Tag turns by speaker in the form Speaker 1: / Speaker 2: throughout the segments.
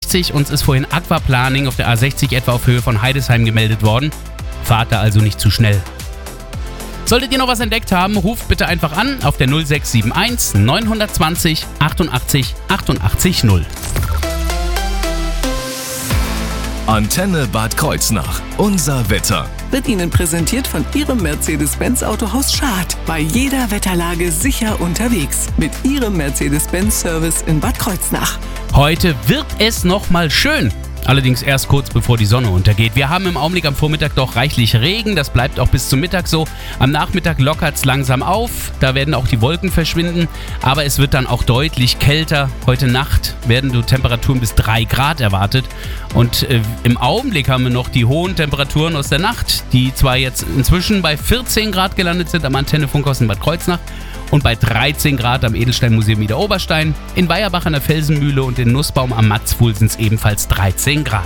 Speaker 1: A60. Uns ist vorhin Aquaplaning auf der A60 etwa auf Höhe von Heidesheim gemeldet worden. Fahrt da also nicht zu schnell. Solltet ihr noch was entdeckt haben, ruft bitte einfach an auf der 0671 920 88 88 0.
Speaker 2: Antenne Bad Kreuznach. Unser Wetter.
Speaker 3: Wird Ihnen präsentiert von Ihrem Mercedes-Benz Autohaus Schad. Bei jeder Wetterlage sicher unterwegs. Mit Ihrem Mercedes-Benz-Service in Bad Kreuznach.
Speaker 1: Heute wird es nochmal schön. Allerdings erst kurz bevor die Sonne untergeht. Wir haben im Augenblick am Vormittag doch reichlich Regen. Das bleibt auch bis zum Mittag so. Am Nachmittag lockert es langsam auf. Da werden auch die Wolken verschwinden. Aber es wird dann auch deutlich kälter. Heute Nacht werden die Temperaturen bis 3 Grad erwartet. Und im Augenblick haben wir noch die hohen Temperaturen aus der Nacht, die zwar jetzt inzwischen bei 14 Grad gelandet sind am Antenne Funkhaus in Bad Kreuznach. Und bei 13 Grad am Edelsteinmuseum Niederoberstein, in Weierbach an der Felsenmühle und in Nussbaum am Matzfuhl sind es ebenfalls 13 Grad.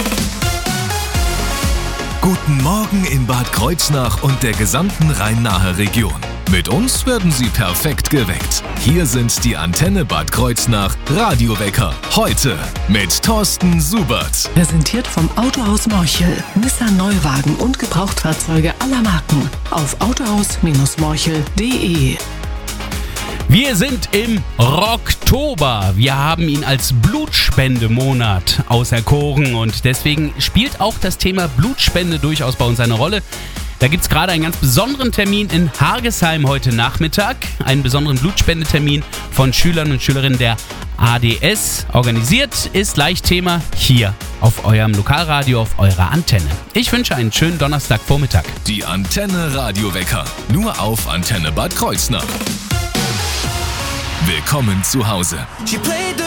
Speaker 2: Guten Morgen in Bad Kreuznach und der gesamten Rhein-Nahe-Region. Mit uns werden Sie perfekt geweckt. Hier sind die Antenne Bad Kreuznach Radiowecker. Heute mit Thorsten Subert.
Speaker 3: Präsentiert vom Autohaus Morchel. Nissan Neuwagen und Gebrauchtfahrzeuge aller Marken. Auf autohaus-morchel.de.
Speaker 1: Wir sind im Rocktober. Wir haben ihn als Blutspendemonat auserkoren und deswegen spielt auch das Thema Blutspende durchaus bei uns eine Rolle. Da gibt es gerade einen ganz besonderen Termin in Hargesheim heute Nachmittag. Einen besonderen Blutspendetermin von Schülern und Schülerinnen der ADS. Organisiert ist leicht Thema hier auf eurem Lokalradio, auf eurer Antenne. Ich wünsche einen schönen Donnerstagvormittag.
Speaker 2: Die Antenne Radiowecker. Nur auf Antenne Bad Kreuznach. Willkommen zu Hause.
Speaker 4: She played the